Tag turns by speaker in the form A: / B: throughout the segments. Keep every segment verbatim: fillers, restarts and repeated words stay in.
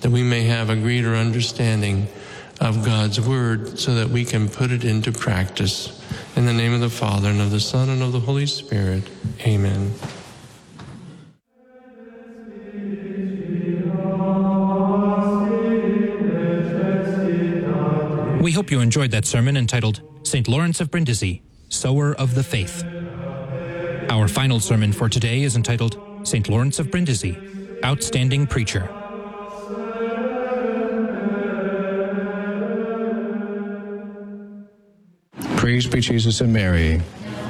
A: that we may have a greater understanding of God's Word so that we can put it into practice. In the name of the Father, and of the Son, and of the Holy Spirit. Amen.
B: We hope you enjoyed that sermon entitled Saint Lawrence of Brindisi, Sower of the Faith. Our final sermon for today is entitled Saint Lawrence of Brindisi, Outstanding Preacher.
C: Praise be Jesus and Mary.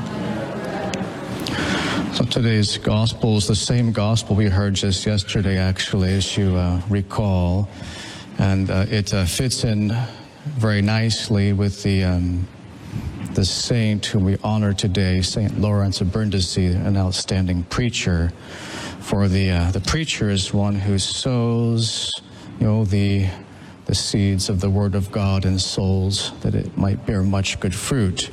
C: So today's gospel is the same gospel we heard just yesterday, actually, as you uh, recall. And uh, it uh, fits in very nicely with the um, the saint whom we honor today, Saint Lawrence of Brindisi, an outstanding preacher. For the uh, the preacher is one who sows, you know, the the seeds of the Word of God in souls, that it might bear much good fruit.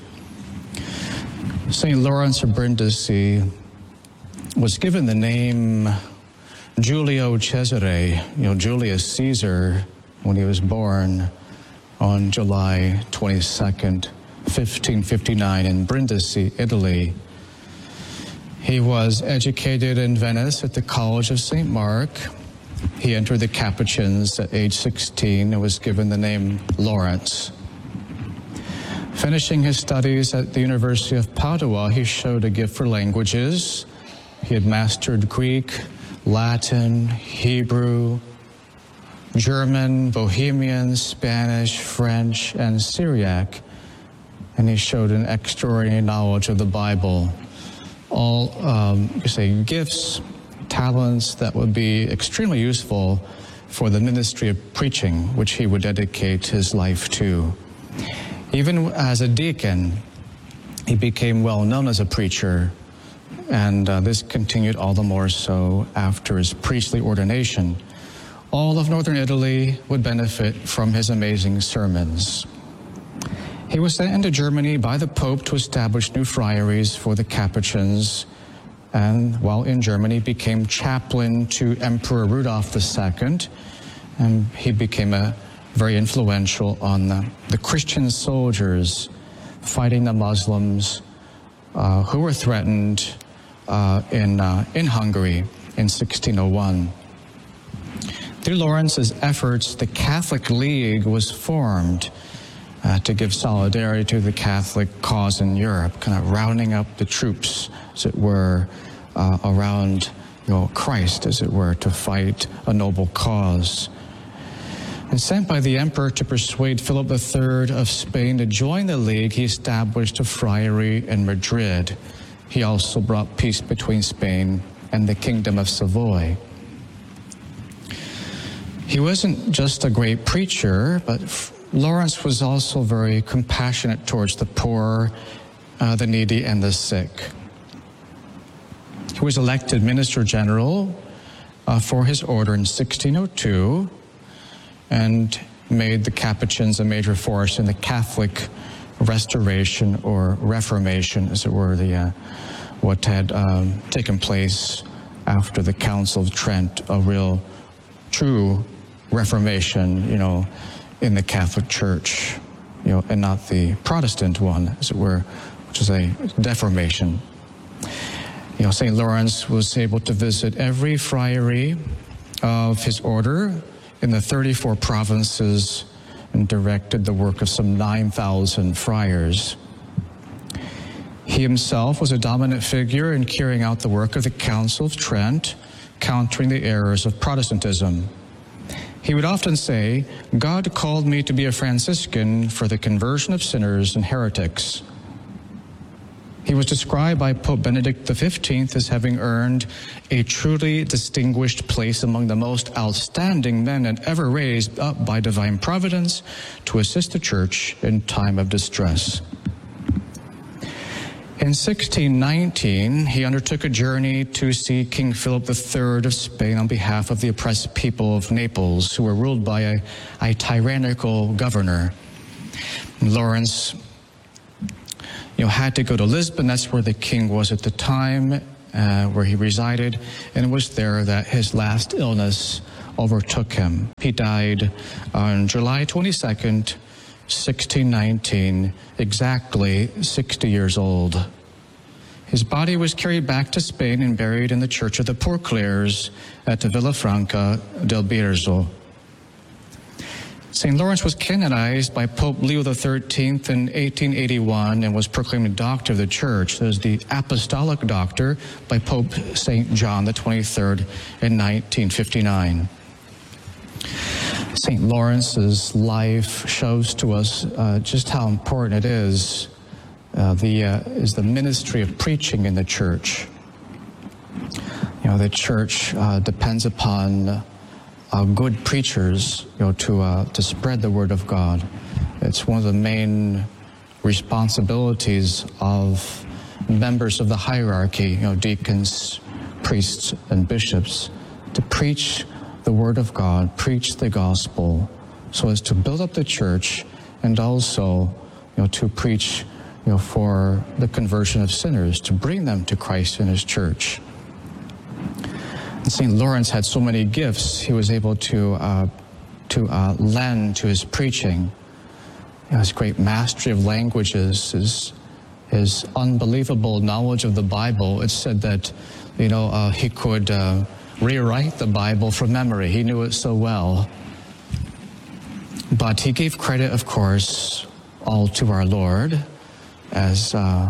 C: Saint Lawrence of Brindisi was given the name Julio Cesare, you know, Julius Caesar, when he was born on July twenty-second, fifteen fifty-nine in Brindisi, Italy. He was educated in Venice at the College of Saint Mark. He entered the Capuchins at age sixteen and was given the name Lawrence. Finishing his studies at the University of Padua, he showed a gift for languages. He had mastered Greek, Latin, Hebrew, German, Bohemian, Spanish, French, and Syriac, and he showed an extraordinary knowledge of the Bible. All, um, you say, gifts, talents that would be extremely useful for the ministry of preaching, which he would dedicate his life to. Even as a deacon, he became well known as a preacher, and uh, this continued all the more so after his priestly ordination. All of northern Italy would benefit from his amazing sermons. He was sent into Germany by the Pope to establish new friaries for the Capuchins, and while in Germany became chaplain to Emperor Rudolph the Second, and he became a very influential on the, the Christian soldiers fighting the Muslims uh, who were threatened uh, in, uh, in Hungary in sixteen oh one. Through Lawrence's efforts, the Catholic League was formed uh, to give solidarity to the Catholic cause in Europe, kind of rounding up the troops, as it were, uh, around you know, Christ, as it were, to fight a noble cause. And sent by the emperor to persuade Philip the Third of Spain to join the League, he established a friary in Madrid. He also brought peace between Spain and the Kingdom of Savoy. He wasn't just a great preacher, but Lawrence was also very compassionate towards the poor, uh, the needy, and the sick. He was elected Minister General uh, for his order in sixteen oh two and made the Capuchins a major force in the Catholic restoration or Reformation, as it were, the uh, what had um, taken place after the Council of Trent, a real, true Reformation, you know, in the Catholic Church, you know, and not the Protestant one, as it were, which is a deformation. You know, Saint Lawrence was able to visit every friary of his order in the thirty-four provinces and directed the work of some nine thousand friars. He himself was a dominant figure in carrying out the work of the Council of Trent, countering the errors of Protestantism. He would often say, "God called me to be a Franciscan for the conversion of sinners and heretics." He was described by Pope Benedict the fifteenth as having earned a truly distinguished place among the most outstanding men and ever raised up by divine providence to assist the Church in time of distress. In sixteen nineteen, he undertook a journey to see King Philip the Third of Spain on behalf of the oppressed people of Naples, who were ruled by a, a tyrannical governor. Lawrence you know, had to go to Lisbon. That's where the king was at the time, uh, where he resided, and it was there that his last illness overtook him. He died on July twenty-second, sixteen nineteen, exactly sixty years old. His body was carried back to Spain and buried in the Church of the Poor Clares at Villafranca del Bierzo. Saint Lawrence was canonized by Pope Leo the thirteenth in eighteen eighty-one and was proclaimed Doctor of the Church. There's the Apostolic Doctor by Pope Saint John the twenty-third in nineteen fifty-nine. Saint Lawrence's life shows to us uh, just how important it is Uh, the uh, is the ministry of preaching in the church. You know, the church uh, depends upon uh, good preachers, you know, to uh, to spread the word of God. It's one of the main responsibilities of members of the hierarchy, you know, deacons, priests, and bishops, to preach the word of God, preach the gospel, so as to build up the church, and also, you know, to preach, you know, for the conversion of sinners, to bring them to Christ and his church. And Saint Lawrence had so many gifts. He was able to uh, to uh, lend to his preaching. You know, his great mastery of languages, his his unbelievable knowledge of the Bible. It's said that, you know, uh, he could uh, rewrite the Bible from memory. He knew it so well. But he gave credit, of course, all to our Lord, as uh,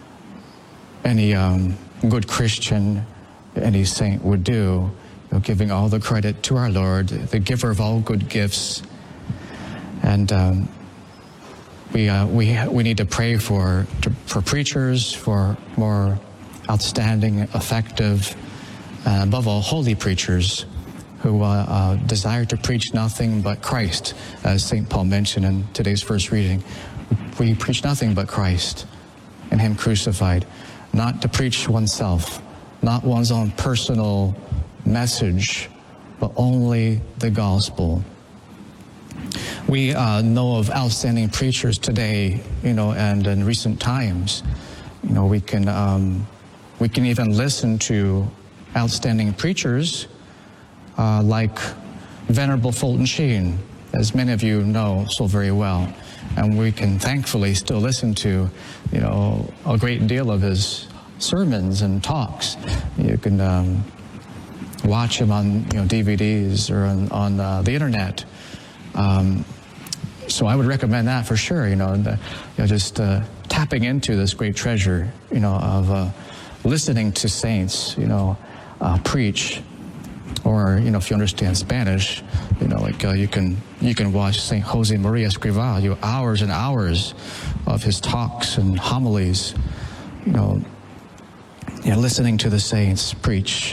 C: any um, good Christian, any saint would do, you know, giving all the credit to our Lord, the giver of all good gifts. And um, we uh, we we need to pray for to, for preachers, for more outstanding, effective, uh, above all, holy preachers who uh, uh, desire to preach nothing but Christ, as Saint Paul mentioned in today's first reading. We preach nothing but Christ and him crucified, not to preach oneself, not one's own personal message, but only the gospel. We uh, know of outstanding preachers today, you know, and in recent times, you know, we can um, we can even listen to outstanding preachers uh, like Venerable Fulton Sheen, as many of you know so very well. And we can thankfully still listen to, you know, a great deal of his sermons and talks. You can um, watch him on, you know, D V Ds or on, on uh, the internet. Um, so I would recommend that for sure. You know, the, you know just uh, tapping into this great treasure, you know, of uh, listening to saints, you know, uh, preach. Or, you know, if you understand Spanish, you know, like uh, you can you can watch Saint Jose Maria Escrivá, you know, hours and hours of his talks and homilies, you know, you know, listening to the saints preach.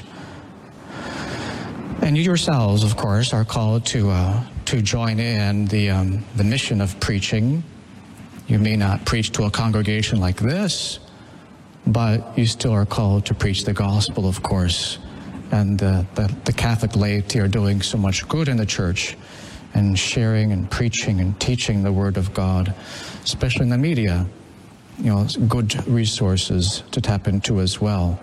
C: And you yourselves, of course, are called to uh, to join in the um, the mission of preaching. You may not preach to a congregation like this, but you still are called to preach the gospel, of course. And uh, the, the Catholic laity are doing so much good in the church and sharing and preaching and teaching the Word of God, especially in the media. You know, good resources to tap into as well.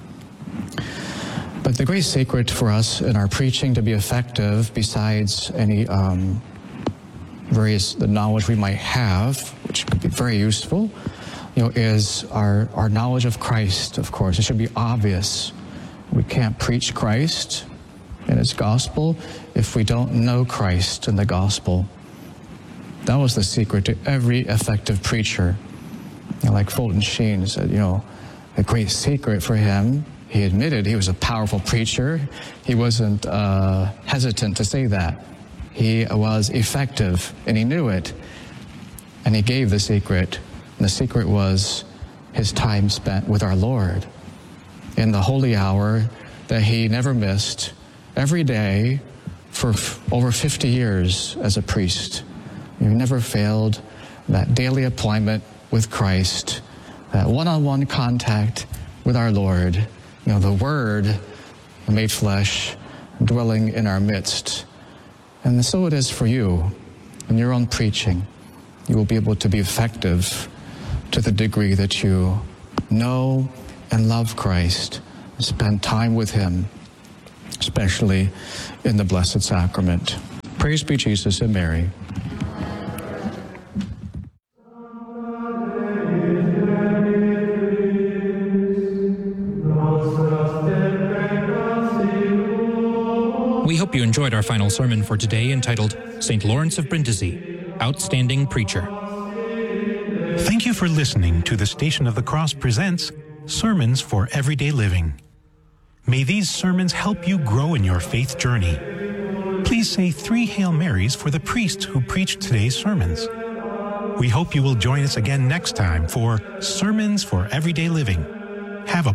C: But the great secret for us in our preaching to be effective, besides any um, various the knowledge we might have, which could be very useful, you know, is our, our knowledge of Christ, of course. It should be obvious. We can't preach Christ and his gospel if we don't know Christ and the gospel. That was the secret to every effective preacher. You know, like Fulton Sheen said, you know, a great secret for him, he admitted he was a powerful preacher. He wasn't uh, hesitant to say that. He was effective, and he knew it. And he gave the secret. And the secret was his time spent with our Lord in the holy hour that he never missed, every day for f- over fifty years as a priest. He never failed that daily appointment with Christ, that one-on-one contact with our Lord, you know, the Word made flesh, dwelling in our midst. And so it is for you in your own preaching. You will be able to be effective to the degree that you know and love Christ, spend time with him, especially in the Blessed Sacrament. Praise be Jesus and Mary.
B: We hope you enjoyed our final sermon for today entitled Saint Lawrence of Brindisi, Outstanding Preacher.
D: Thank you for listening to the Station of the Cross presents Sermons for Everyday Living. May these sermons help you grow in your faith journey. Please say three Hail Marys for the priest who preached today's sermons. We hope you will join us again next time for Sermons for Everyday Living. Have a